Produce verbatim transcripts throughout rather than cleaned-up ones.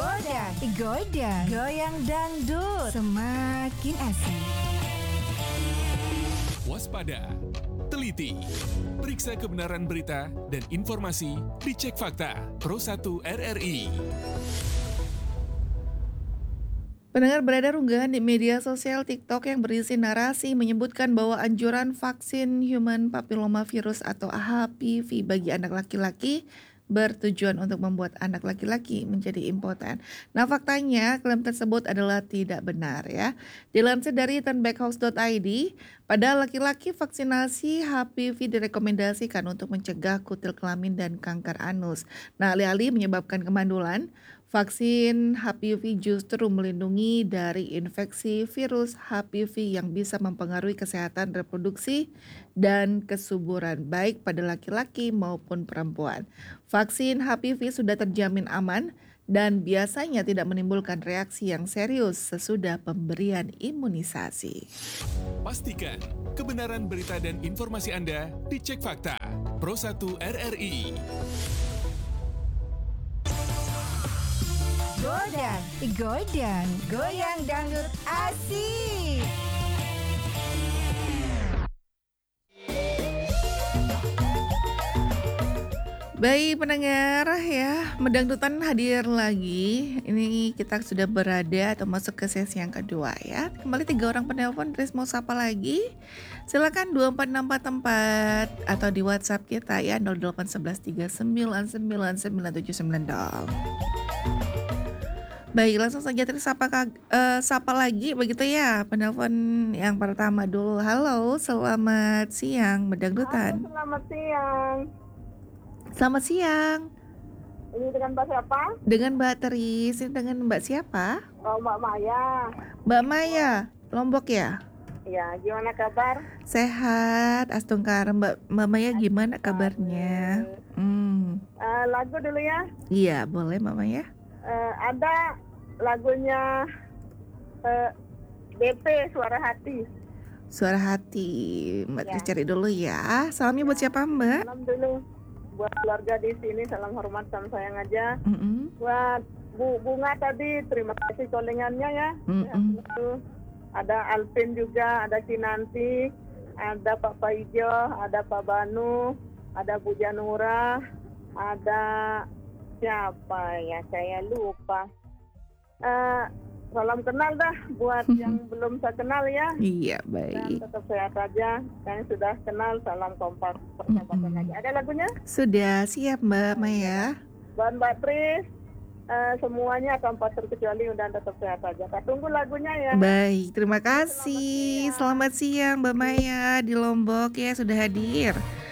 Goda, goda, goyang dangdut, semakin asik. Waspada, teliti, periksa kebenaran berita dan informasi, dicek fakta. Pro satu R R I. Pendengar, beredar unggahan di media sosial TikTok yang berisi narasi menyebutkan bahwa anjuran vaksin human papillomavirus atau H P V bagi anak laki-laki bertujuan untuk membuat anak laki-laki menjadi impoten. Nah, faktanya klaim tersebut adalah tidak benar ya. Dilansir dari turnbackhouse dot I D, pada laki-laki vaksinasi H P V direkomendasikan untuk mencegah kutil kelamin dan kanker anus. Nah, alih-alih menyebabkan kemandulan, vaksin H P V justru melindungi dari infeksi virus H P V yang bisa mempengaruhi kesehatan reproduksi dan kesuburan baik pada laki-laki maupun perempuan. Vaksin H P V sudah terjamin aman dan biasanya tidak menimbulkan reaksi yang serius sesudah pemberian imunisasi. Pastikan kebenaran berita dan informasi Anda dicek fakta. Pro satu R R I. Goda, goda, goyang dangdut asik. Baik pendengar ya, Medangdutan hadir lagi. Ini kita sudah berada atau masuk ke sesi yang kedua ya. Kembali tiga orang penelpon, Tris mau sapa lagi. Silakan dua empat enam empat empat atau di WhatsApp kita ya nol delapan satu satu tiga sembilan sembilan sembilan tujuh sembilan nol. Baik, langsung saja Tris sapa, uh, sapa lagi begitu ya. Penelpon yang pertama dulu. Halo, selamat siang Medangdutan. Halo, selamat siang. Selamat siang. Ini dengan Mbak siapa? Dengan Mbak Tris. Ini dengan Mbak siapa? Oh, Mbak Maya. Mbak Maya, Lombok ya? Ya, gimana kabar? Sehat, Astungkar. Mbak, Mbak Maya gimana kabarnya? Hmm. Uh, lagu dulu ya. Iya, boleh Mbak Maya. Uh, ada lagunya uh, B P Suara Hati. Suara Hati. Mbak Ya. Tris cari dulu ya. Salamnya buat siapa Mbak? Salam dulu buat keluarga di sini, salam hormat salam sayang aja. Mm-mm. Buat Bu Bunga tadi, terima kasih callingannya ya. Mm-mm. Ya, ada Alvin juga, ada Kinanti, ada Pak Paijo, ada Pak Banu, ada Bu Janura, ada siapa ya, saya lupa. Uh, salam kenal dah buat yang belum saya kenal ya. Iya, Dan baik. tetap sehat aja. Yang sudah kenal, salam kompak persahabatan Mm-mm. aja. Ada lagunya? Sudah siap Mbak Maya. Buat Mbak Tris, uh, semuanya tanpa terkecuali dan tetap sehat aja. Kita tunggu lagunya ya. Baik, terima kasih. Selamat siang Mbak Maya di Lombok ya sudah hadir.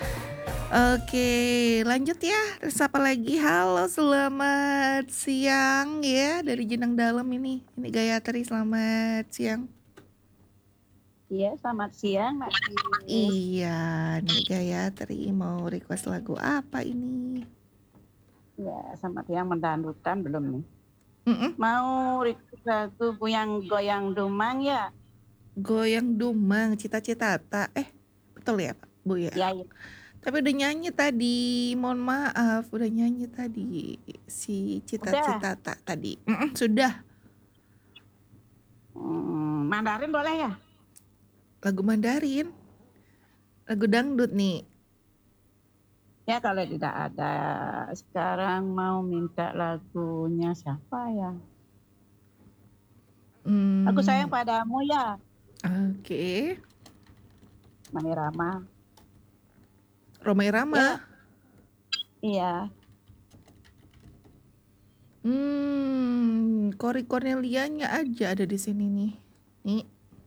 Oke, lanjut ya. Terus apa lagi? Halo, selamat siang ya dari Jenang Dalam ini. Ini Gayatri, selamat siang. Iya, selamat siang Mbak Tris. Iya, nih Gayatri mau request lagu apa ini? Ya, selamat siang Medangdutan belum nih? Mm-mm. Mau request lagu goyang-goyang Dumang ya? Goyang Dumang, Cita-Cita Tak. Eh, betul ya Pak Bu ya? Ya, ya. Tapi udah nyanyi tadi, mohon maaf, udah nyanyi tadi si Cita-Cita Tak tadi. Mm-mm, sudah. Hmm, Mandarin boleh ya? Lagu Mandarin, lagu dangdut nih. Ya kalau tidak ada, sekarang mau minta lagunya siapa ya? Hmm, Aku sayang padamu ya, Oke, Mani Rama. Romai Rama. Ya. Iya, Hmm, Kori Cornelianya aja ada di sini nih. Nih.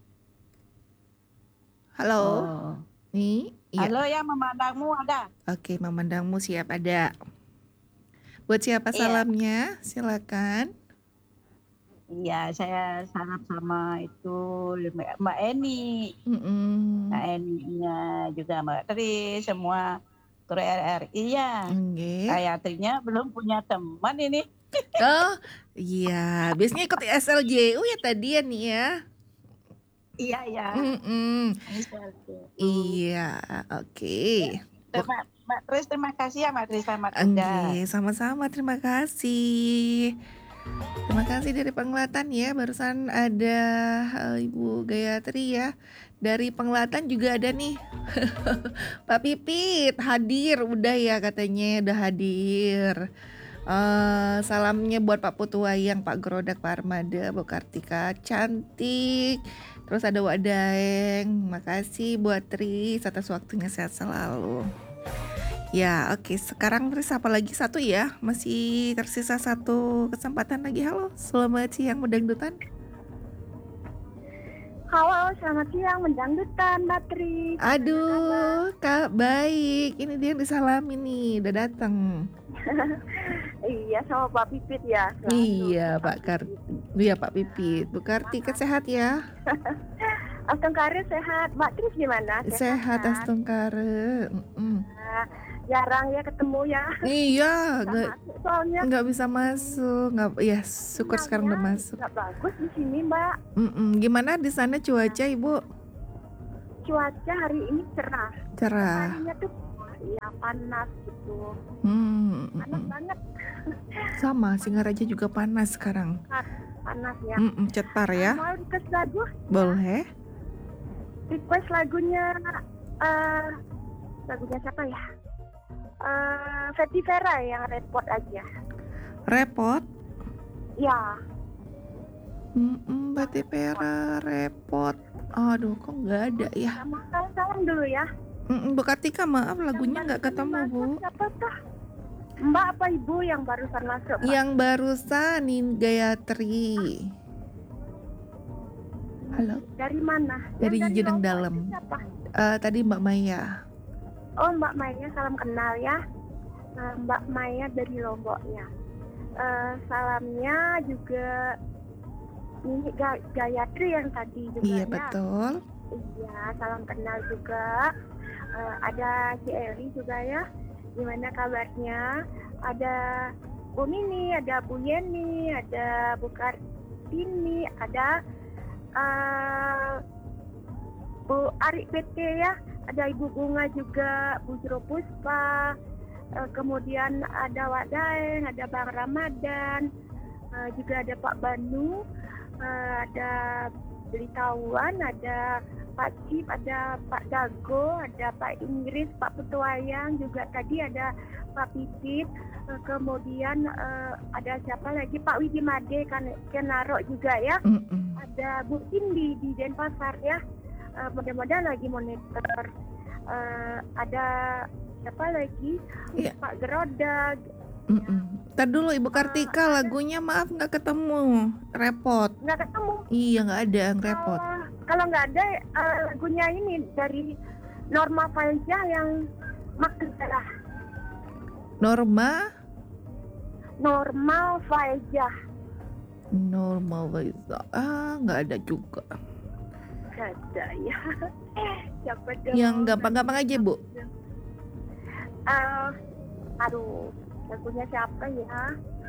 Halo, oh. nih. Iya. Halo ya, memandangmu ada. Oke, memandangmu siap ada. Buat siapa Iya. salamnya? Silakan. Iya, saya salam sama itu Mbak Mbak Eni. Mm-mm. Mbak Eni-nya juga Mbak Tri, semua kru R R I ya. Oke. Gayatrinya belum punya teman ini. Oh, iya. Biasanya ikut S L J U ya tadi ya nih ya. Iya, iya. Mm-mm. Iya, oke. Terima, Mbak Tris, terima kasih ya Mbak Tris, selamat kerja. Oke, sama-sama. Terima kasih. Terima kasih dari Penglatan ya. Barusan ada eh, Ibu Gayatri ya. Dari Penglatan juga ada nih. Pak Pipit hadir udah ya katanya udah hadir. Eh, salamnya buat Pak Putuwayang, Pak Gerodak, Pak Armada, Bu Kartika cantik. Terus ada Wak Daeng. Makasih buat Tris atas waktunya, sehat selalu. Ya oke, sekarang Tris apa lagi satu ya. Masih tersisa satu kesempatan lagi. Halo, selamat siang Mendangdutan. Halo, selamat siang Mendangdutan, Mbak Tri. Aduh, Kak baik. Ini dia yang disalamin nih, udah datang. Iya, sama Pak Pipit ya. Selalu. Iya, Pak Kar, iya Pak Pipit. Bu Kartika sehat ya? Astungkare sehat. Mbak Tri gimana? Sehat kan? Astungkare. Mm-mm. Nah, jarang ya ketemu ya. Iya, Nggak nggak masuk soalnya. nggak bisa masuk. Nggak, ya syukur sekarang udah Sinyalnya masuk. nggak bagus di sini, Mbak. Mm-mm. Gimana di sana cuaca, Ibu? Cuaca hari ini cerah. Cerah. Harinya tuh ya panas gitu. Hmm, Panas mm-mm. banget. Sama, Singaraja juga panas sekarang. Panas ya. Mm-mm, cetar ya. Mau request lagu? Boleh? Request lagunya eh lagunya siapa ya? Eh Fetty Vera yang repot aja. Repot? Ya, Mm-mm, Bati Pera repot. Aduh, kok nggak ada ya? sama salam dulu ya. Mm-mm, Bu Kartika maaf lagunya nggak ketemu Bu. Masuk siapa tuh? Mbak apa Ibu yang barusan masuk? Mbak? Yang barusan Nin Gayatri. Halo, Dari mana? dari Yang Jedeng Lombok Dalam. itu siapa? Eh, tadi Mbak Maya. Oh, Mbak Maya, salam kenal ya. Eh, Mbak Maya dari Lombok ya. Eh, salamnya juga Nini Ga- Gayatri yang tadi juga Iya ya. betul. Iya, salam kenal juga. Eh, ada Ci Eli juga ya. Gimana kabarnya? Ada Bu Nini, ada Bu Yeni, ada Bu Kartini, ada eh, Bu Ari P T ya. Ada Ibu Bunga juga, Bu Jero Puspa. Eh, kemudian ada Wak Daeng, ada Bang Ramadan, eh, juga ada Pak Banu, eh, ada Belitawan, ada Pak Cip, ada Pak Dago, ada Pak Inggris, Pak Putuwayang, juga tadi ada Pak Pipit, eh, kemudian eh, ada siapa lagi, Pak Widi Made kan Kenaro juga ya, Mm-mm. ada Bu Indi di Denpasar ya. Eh, mudah-mudahan lagi monitor. Eh, ada siapa lagi, Iya. Pak Gerodak. Mm-mm. Ntar dulu Ibu Kartika lagunya maaf nggak ketemu. Repot. Nggak ketemu. Iya nggak ada yang repot. Oh, kalau nggak ada eh, lagunya ini dari Norma Faizah yang Magdala. Norma Normal Faizah. normal Waiza. Ah nggak ada juga. Nggak ada ya. Siapa dong? Yang gampang-gampang aja Bu. Eh, aduh, lagunya siapa ya?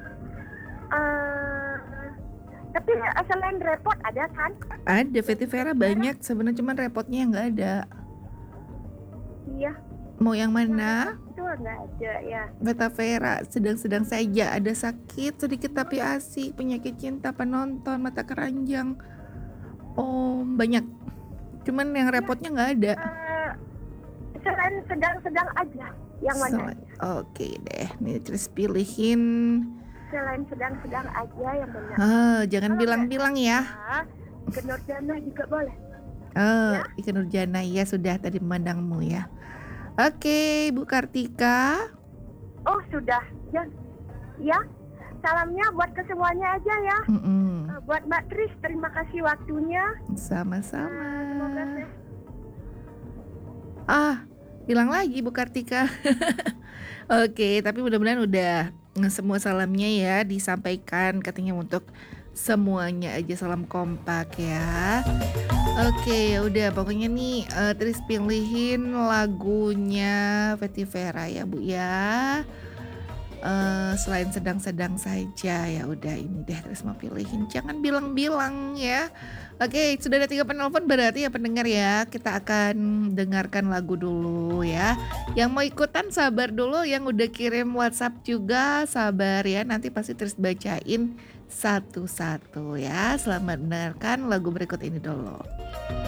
Eh, tapi eh, selain repot ada kan? Ada Fetty Vera banyak sebenarnya cuman repotnya yang nggak ada. Iya, Mau yang mana? itu nggak ada ya. Fetty Vera sedang-sedang saja, ada sakit sedikit tapi asik, penyakit cinta, penonton, mata keranjang. Oh banyak. Cuman yang repotnya nggak ada. Eh, selain sedang-sedang aja, yang mana? So- Oke deh, nih terus pilihin. Selain sedang-sedang aja yang benar. Ah, jangan Kalau bilang-bilang ya. Ah, ke Nurdana juga boleh. Oh, Ika Nurjana ya sudah tadi memandangmu ya. Oke, Bu Kartika. Oh sudah, ya, ya. Salamnya buat ke semuanya aja ya. Mm-mm. Eh, buat Mbak Tris, terima kasih waktunya. Sama-sama. Semoga sehat. Ah, hilang lagi Bu Kartika. Oke, tapi mudah-mudahan udah semua salamnya ya disampaikan katanya untuk semuanya aja, salam kompak ya. Oke, ya udah pokoknya nih eh, Tris pilihin lagunya Fetty Vera ya Bu ya. eh, selain sedang-sedang saja. Ya udah ini deh Trisma pilihin, jangan bilang-bilang ya. Oke, sudah ada tiga penelpon berarti ya pendengar ya. Kita akan dengarkan lagu dulu ya. Yang mau ikutan sabar dulu, yang udah kirim WhatsApp juga sabar ya. Nanti pasti Tris bacain satu-satu ya. Selamat mendengarkan lagu berikut ini dulu.